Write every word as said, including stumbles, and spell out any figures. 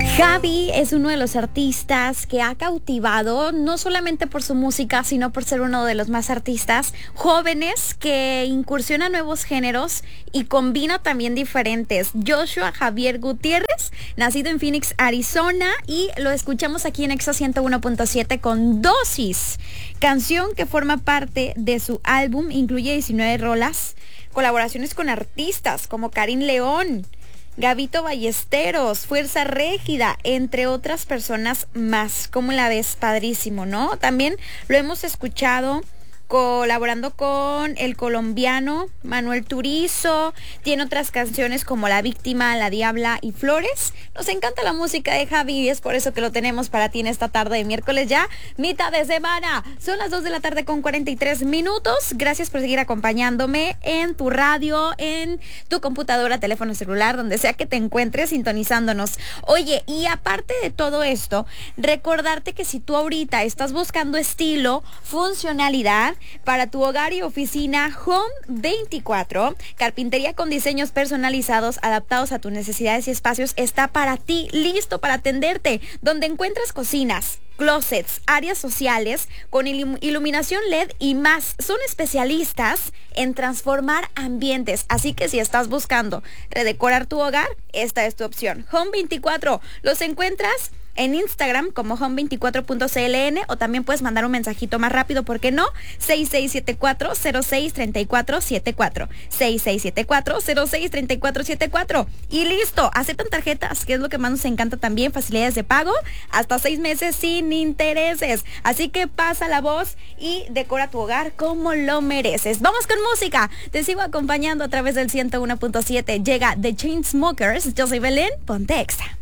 Javi es uno de los artistas que ha cautivado no solamente por su música, sino por ser uno de los más artistas jóvenes que incursiona nuevos géneros y combina también diferentes. Joshua Javier Gutiérrez, nacido en Phoenix, Arizona, y lo escuchamos aquí en Exa ciento uno punto siete con Dosis, canción que forma parte de su álbum. Incluye diecinueve rolas, colaboraciones con artistas como Karim León, Gabito Ballesteros, Fuerza Régida, entre otras personas más. Como la ves, padrísimo, ¿no? También lo hemos escuchado colaborando con el colombiano Manuel Turizo. Tiene otras canciones como La Víctima, La Diabla y Flores. Nos encanta la música de Javi y es por eso que lo tenemos para ti en esta tarde de miércoles, ya mitad de semana. Son las dos de la tarde con cuarenta y tres minutos. Gracias por seguir acompañándome en tu radio, en tu computadora, teléfono celular, donde sea que te encuentres sintonizándonos. Oye, y aparte de todo esto, recordarte que si tú ahorita estás buscando estilo, funcionalidad para tu hogar y oficina, Home veinticuatro, carpintería con diseños personalizados adaptados a tus necesidades y espacios, está para ti, listo para atenderte, donde encuentras cocinas, closets, áreas sociales con ilum- iluminación L E D y más. Son especialistas en transformar ambientes, así que si estás buscando redecorar tu hogar, esta es tu opción. Home veinticuatro, los encuentras en Instagram como home veinticuatro punto c l n, o también puedes mandar un mensajito más rápido, ¿por qué no? seis seis siete cuatro cero seis tres cuatro siete cuatro, seis seis siete cuatro cero seis tres cuatro siete cuatro, y listo. Aceptan tarjetas, que es lo que más nos encanta también, facilidades de pago, hasta seis meses sin intereses. Así que pasa la voz y decora tu hogar como lo mereces. Vamos con música, te sigo acompañando a través del ciento uno punto siete. Llega The Chainsmokers, yo soy Belén, ponte Exa.